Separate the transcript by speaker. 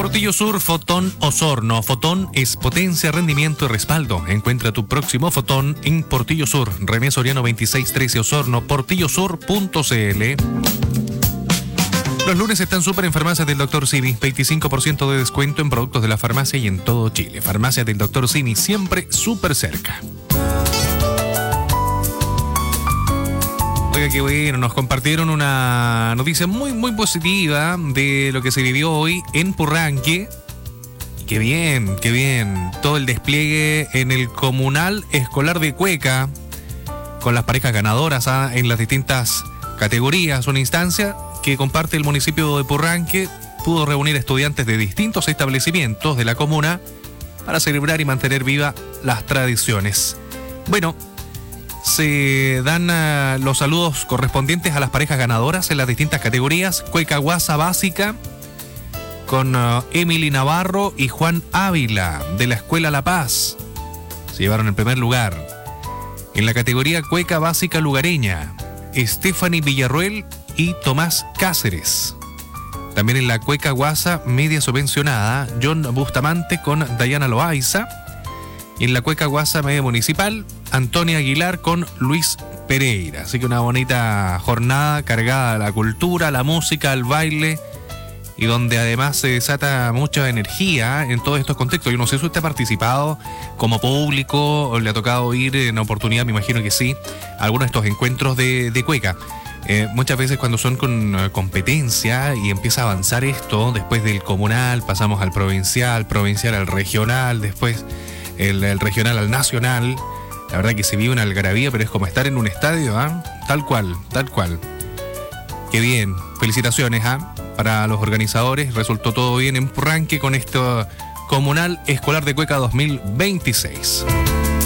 Speaker 1: Portillo Sur, Fotón Osorno. Fotón es potencia, rendimiento y respaldo. Encuentra tu próximo Fotón en Portillo Sur. René Soriano 2613 Osorno, portillosur.cl. Los lunes están súper en Farmacias del Dr. Simi. 25% de descuento en productos de la farmacia y en todo Chile. Farmacias del Dr. Simi, siempre súper cerca. Oiga, qué bueno, nos compartieron una noticia muy, muy positiva de lo que se vivió hoy en Purranque. Qué bien, qué bien. Todo el despliegue en el Comunal Escolar de Cueca, con las parejas ganadoras en las distintas categorías. Una instancia que comparte el municipio de Purranque pudo reunir estudiantes de distintos establecimientos de la comuna para celebrar y mantener viva las tradiciones. Bueno, se dan los saludos correspondientes a las parejas ganadoras en las distintas categorías. Cueca Guasa Básica con Emily Navarro y Juan Ávila de la Escuela La Paz. Se llevaron el primer lugar. En la categoría Cueca Básica Lugareña, Stephanie Villarruel y Tomás Cáceres. También en la Cueca Guasa Media Subvencionada, John Bustamante con Dayana Loaiza. Y en la Cueca Guasa Media Municipal, Antonia Aguilar con Luis Pereira. Así que una bonita jornada cargada a la cultura, la música, el baile, y donde además se desata mucha energía en todos estos contextos. Yo no sé si usted ha participado como público o le ha tocado ir en oportunidad, me imagino que sí, a algunos de estos encuentros de cueca. Muchas veces cuando son con competencia y empieza a avanzar esto, después del comunal pasamos al provincial al regional, después el regional al nacional. La verdad que se vive una algarabía, pero es como estar en un estadio, tal cual, tal cual. Qué bien, felicitaciones para los organizadores, resultó todo bien en Purranque con esto Comunal Escolar de Cueca 2026.